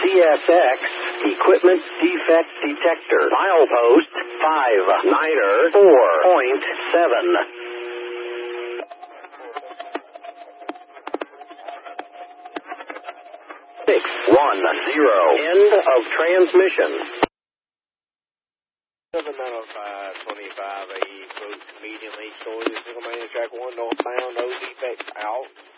CSX Equipment Defect Detector. Milepost 59er 4.7. 610. End of transmission. 7905-25A, approach medium east, Single main track 1 northbound, no defects out.